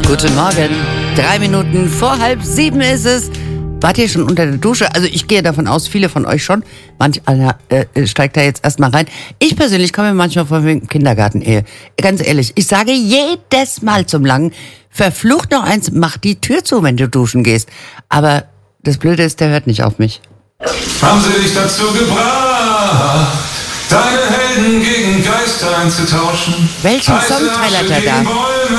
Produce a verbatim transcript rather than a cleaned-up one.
Guten Morgen. Drei Minuten vor halb sieben ist es. Wart ihr schon unter der Dusche? Also ich gehe davon aus, viele von euch schon. Manch einer äh, steigt da jetzt erstmal rein. Ich persönlich komme mir manchmal vor wegen Kindergarten-Ehe. Ganz ehrlich, ich sage jedes Mal zum Langen, verflucht noch eins, mach die Tür zu, wenn du duschen gehst. Aber das Blöde ist, der hört nicht auf mich. Haben sie dich dazu gebracht, deine Helden gegen Geister einzutauschen? Welchen Song trällert er da?